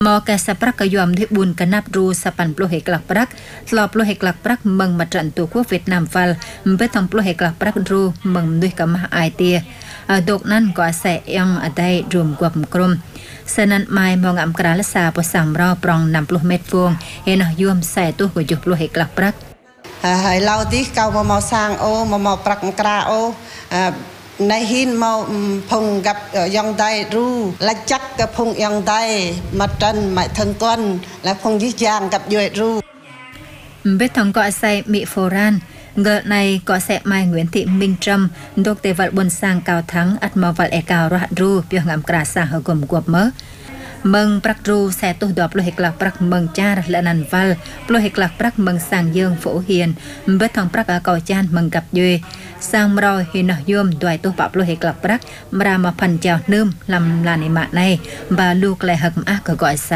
มอกาสปรักกยอมที่บุญกันนับรูสปันปลุเหกลักปรักหลอปลุเหกลักปรักมึงมาจันตัวพวกเวียดนามฟัลมไปทำปลุเหกลักปรักรูมึงด้วยกับมหาไอเตียดกนั้นก็แสยังได้รวมกว่ากลุ่มสนันไม่มองอัมกราลสาปสัมรอปรองนำปลุเม็ดฟวงเห็นยอมใส่ตัวหัวจุปลุเหกลักปรักเราที่เก่ามาสร้างโอมาปรักกราโอในหินมาพงกับยังได้รู้และจักกับพงยังได้มาจันมาทั้งต้นและพงยิ่งยางกับย่อยรู้เบทองก็ใส่มีโฟรันเกิดในก็แสไม้เหมือนที่มิงจำดกเตวัลบนสร้างเก่าทั้งอัดมาวัลเอกาวรหัดรูเปียงงามกราสร้างหกลมกวบเมื่อเมืองปรักรูแสตุดอกปลุเหกลักปรักเมืองจ้าและนันวัลปลุเหกลักปรักเมืองสร้างเยืองโฝเฮียนเบทองปรักเก่าจานเมืองกับยุยสร้างรอยหินยมด้วยตัวปะปลุเหกลักปรักมามาพันเจ้านึมลำลานิมะในบาลูกเลยหักอักก็ก่อยใส่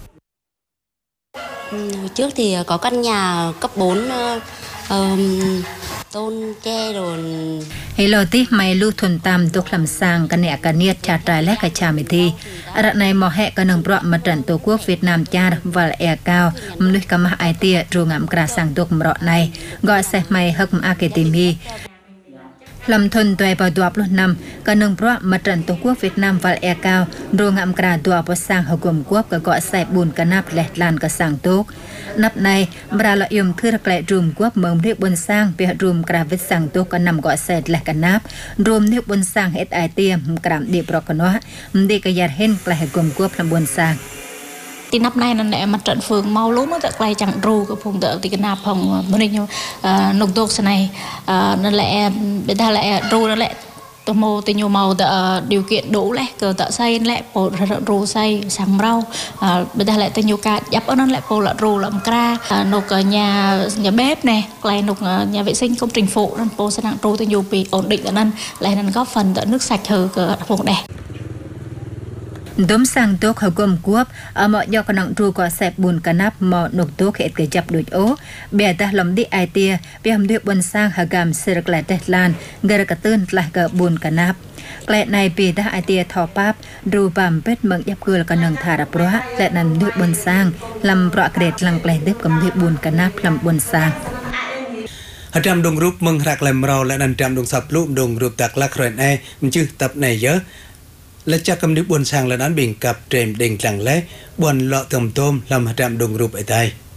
Trước thì có căn nhà cấp 4 tôn tre rồi ให้เราที่ไม่ลู่ทุนตามตุกลำสร้างกันเนี่ยกันเนียชาตรายและกระชามิทีอะไรในมอแหกันหนึ่งเพราะมาจันตัวพวกเวียดนามจ้าวัลเอกาวมนุษย์กรรมไอเตียโรงงานกระสังตุกมรอในก็ใส่ไม่หักอาเกติมีลำทนตัวปตัวปลุกนำกันหนึ่งเพราะมาจันตัวพวกเวียดนามวัลเอกาวโรงงานกระตัวปสร้างหกลมกวบก็ก่อใส่บุญกันนับและลานกระสังตุกนับในบราละยมเพื่อไกลรวมกวบเมืองเรียกบนสร้างเปียรวมกราวิสังตุกันนำก่อเสร็จและกันนับรวมเรียกบนสร้างเอสไอเตียมกรามดีปรกนวะดีกระยาเห็นไกลกลมกวบลำบนสร้างที่นับในนั่นแหละมาจัดฝึกเมาลุ้นแต่ไกลจังรูกับพงเดอติกันนาพงมันนี่นกตัวสนัยนั่นแหละเป็นท่าแหละรูนั่นแหละตัวโมติโยเมาแต่điều kiện đủ lẽ cờ tự xây lẽ bộ ru xây sắm rau bên đây lại tiyo cả giáp ởนั่นแหละbộ là ru làm kra nục nhà bếp nè lại nục nhà vệ sinh công trình phụ nên bộ sẽ nặng ru tiyo bị ổn định ởนั่นlại nên góp phần đỡ nước sạch hờ cờ vùng này đốm sang tốt hợp gồm quốc ở mọi do con nặng ru có sẹp bùn cả nắp mọi nục tốt hệ cái chập đuổi ố bè ta lầm đi ai tia bè hầm được bùn sang hà gam sơ lại tết lan gây cả tương lại cả bùn cả nắp cái này bè ta ai tia thọ pap ru bàm pet mừng giáp cười là con nặng thả đập róa lại nằm được bùn sang làm rõ cái lăng cái được cầm được bùn cả nắp làm bùn sang trăm đồng rúp mừng hạc làm rau lại nằm trăm đồng sập lụm đồng rúp tạc lạc rồi này mình chưa tập này nhớและจากคำนึกบนสร้างและนั้นบิ่งกับเตรียมเด่งหลังและบนเลาะตมต้มลำหามดงรูปไอไทย